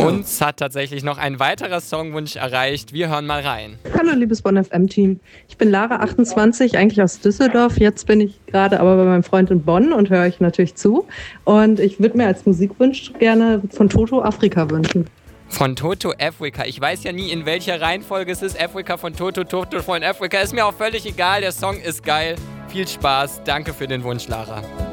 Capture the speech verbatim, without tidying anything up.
Uns hat tatsächlich noch ein weiterer Songwunsch erreicht. Wir hören mal rein. Hallo, liebes Bonn F M-Team. Ich bin Lara, achtundzwanzig, eigentlich aus Düsseldorf. Jetzt bin ich gerade aber bei meinem Freund in Bonn und höre euch natürlich zu. Und ich würde mir als Musikwunsch gerne von Toto Afrika wünschen. Von Toto Africa. Ich weiß ja nie, in welcher Reihenfolge es ist. Africa von Toto, Toto von Africa. Ist mir auch völlig egal. Der Song ist geil. Viel Spaß. Danke für den Wunsch, Lara.